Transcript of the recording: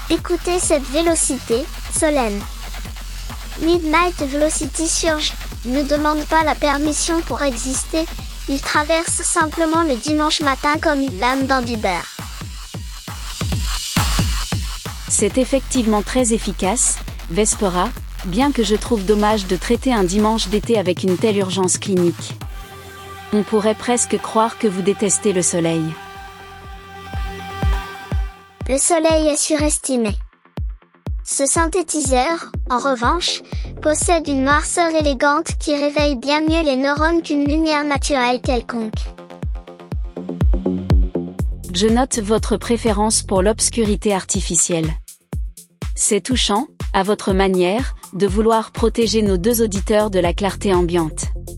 Écoutez cette vélocité, Solène. Midnight Velocity Surge ne demande pas la permission pour exister, il traverse simplement le dimanche matin comme une lame dans du beurre. C'est effectivement très efficace, Vespera, bien que je trouve dommage de traiter un dimanche d'été avec une telle urgence clinique. On pourrait presque croire que vous détestez le soleil. Le soleil est surestimé. Ce synthétiseur, en revanche, possède une noirceur élégante qui réveille bien mieux les neurones qu'une lumière naturelle quelconque. Je note votre préférence pour l'obscurité artificielle. C'est touchant, à votre manière, de vouloir protéger nos deux auditeurs de la clarté ambiante.